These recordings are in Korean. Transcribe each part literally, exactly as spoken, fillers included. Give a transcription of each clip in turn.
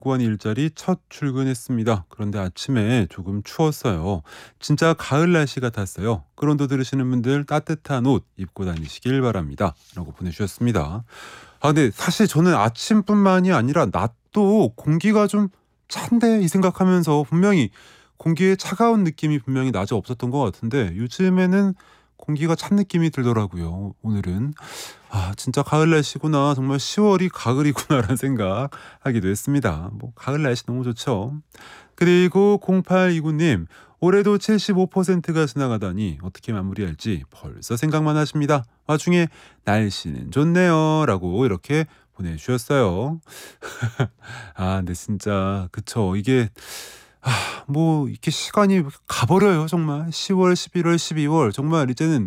직관 일자리 첫 출근했습니다. 그런데 아침에 조금 추웠어요. 진짜 가을 날씨 같았어요. 그런도 들으시는 분들 따뜻한 옷 입고 다니시길 바랍니다. 라고 보내주셨습니다. 아, 근데 사실 저는 아침뿐만이 아니라 낮도 공기가 좀 찬데 이 생각하면서 분명히 공기에 차가운 느낌이 분명히 낮에 없었던 것 같은데 요즘에는 공기가 찬 느낌이 들더라고요. 오늘은 아 진짜 가을 날씨구나. 정말 시월이 가을이구나라는 생각하기도 했습니다. 뭐 가을 날씨 너무 좋죠. 그리고 공팔이구 님 올해도 칠십오 퍼센트가 지나가다니 어떻게 마무리할지 벌써 생각만 하십니다. 와중에 날씨는 좋네요 라고 이렇게 보내주셨어요. 아 근데 진짜 그쵸. 이게 아, 뭐 이렇게 시간이 가버려요 정말. 시월, 십일월, 십이월 정말 이제는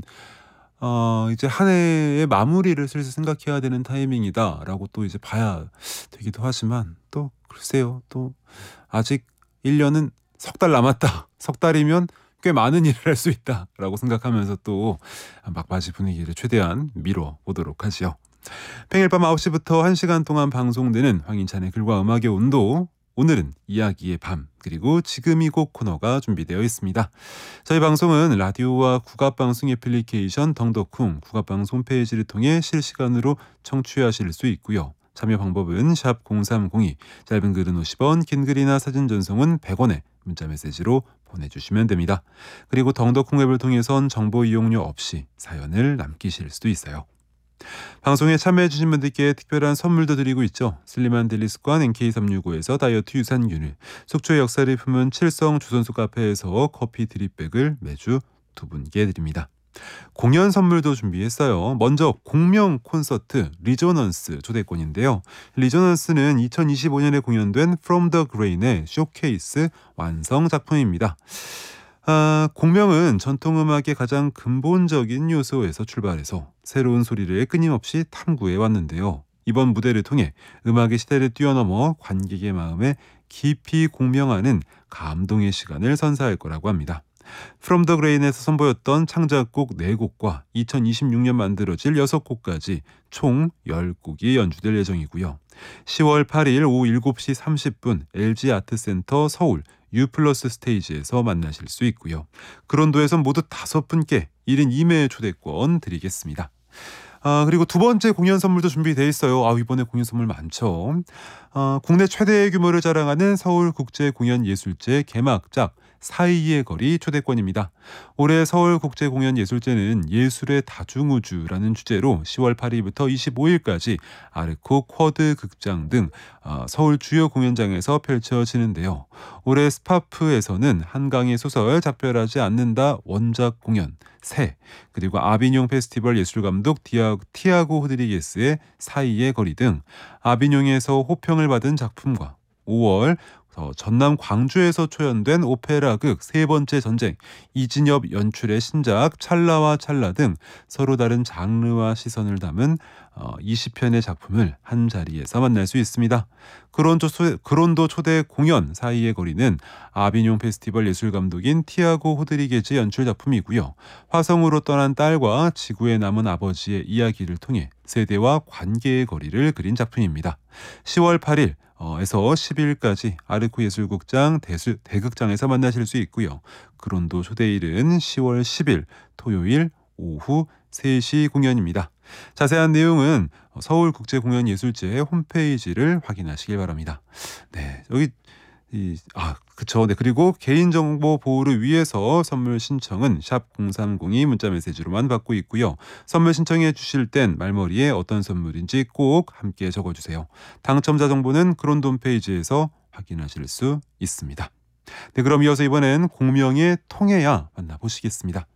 어 이제 한 해의 마무리를 슬슬 생각해야 되는 타이밍이다라고 또 이제 봐야 되기도 하지만 또 글쎄요. 또 아직 일 년은 석 달 남았다. 석 달이면 꽤 많은 일을 할 수 있다라고 생각하면서 또 막바지 분위기를 최대한 미뤄 보도록 하지요. 평일 밤 아홉 시부터 한 시간 동안 방송되는 황인찬의 글과 음악의 온도. 오늘은 이야기의 밤 그리고 지금 이 곡 코너가 준비되어 있습니다. 저희 방송은 라디오와 국악방송 애플리케이션 덩덕쿵 국악방송 홈페이지를 통해 실시간으로 청취하실 수 있고요. 참여 방법은 샵 공삼공이 짧은 글은 오십 원 긴 글이나 사진 전송은 백 원에 문자메시지로 보내주시면 됩니다. 그리고 덩덕쿵 앱을 통해선 정보 이용료 없이 사연을 남기실 수도 있어요. 방송에 참여해주신 분들께 특별한 선물도 드리고 있죠. 슬림한 델리 습관 엔케이 삼육오에서 다이어트 유산균을, 속초의 역사를 품은 칠성 주선수 카페에서 커피 드립백을 매주 두 분께 드립니다. 공연 선물도 준비했어요. 먼저 공명 콘서트 리조넌스 초대권인데요. 리조넌스는 이천이십오 년에 공연된 From the Grain의 쇼케이스 완성 작품입니다. 아, 공명은 전통음악의 가장 근본적인 요소에서 출발해서 새로운 소리를 끊임없이 탐구해 왔는데요. 이번 무대를 통해 음악의 시대를 뛰어넘어 관객의 마음에 깊이 공명하는 감동의 시간을 선사할 거라고 합니다. From the Grain에서 선보였던 창작곡 네 곡과 이천이십육 년 만들어질 여섯 곡까지 총 열 곡이 연주될 예정이고요. 시월 팔일 오후 일곱 시 삼십 분 엘지 아트센터 서울 U 플러스 스테이지에서 만나실 수 있고요. 그런도에선 모두 다섯 분께 일 인 이 매 초대권 드리겠습니다. 아, 그리고 두 번째 공연 선물도 준비되어 있어요. 아, 이번에 공연 선물 많죠. 아, 국내 최대의 규모를 자랑하는 서울국제공연예술제 개막작 사이의 거리 초대권입니다. 올해 서울국제공연예술제는 예술의 다중우주라는 주제로 시월 팔일부터 이십오일까지 아르코 쿼드 극장 등 서울 주요 공연장에서 펼쳐지는데요. 올해 스파프에서는 한강의 소설 작별하지 않는다 원작 공연 새, 그리고 아비뇽 페스티벌 예술감독 디아, 티아고 호드리게스의 사이의 거리 등 아비뇽에서 호평을 받은 작품과 오월 전남 광주에서 초연된 오페라극 세 번째 전쟁, 이진엽 연출의 신작 찰나와 찰나 등 서로 다른 장르와 시선을 담은 이십 편의 작품을 한 자리에서 만날 수 있습니다. 그론도, 초, 그론도 초대 공연 사이의 거리는 아비뇽 페스티벌 예술감독인 티아고 호드리게즈 연출 작품이고요. 화성으로 떠난 딸과 지구에 남은 아버지의 이야기를 통해 세대와 관계의 거리를 그린 작품입니다. 시월 팔일 에서 십일까지 아르코 예술극장 대수, 대극장에서 만나실 수 있고요. 그론도 초대일은 시월 십일 토요일 오후 세 시 공연입니다. 자세한 내용은 서울국제공연예술제 홈페이지를 확인하시길 바랍니다. 네, 여기 이, 아, 그쵸. 네, 그리고 개인정보 보호를 위해서 선물 신청은 샵 공삼공이 문자메시지로만 받고 있고요. 선물 신청해 주실 땐 말머리에 어떤 선물인지 꼭 함께 적어주세요. 당첨자 정보는 그론도 홈페이지에서 확인하실 수 있습니다. 네, 그럼 이어서 이번엔 공명의 통해야 만나보시겠습니다.